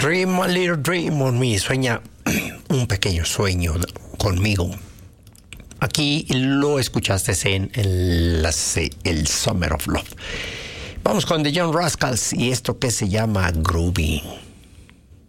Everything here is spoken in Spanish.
Dream a little dream on me. Sueña un pequeño sueño conmigo. Aquí lo escuchaste en el Summer of Love. Vamos con The Young Rascals y esto que se llama Groovy.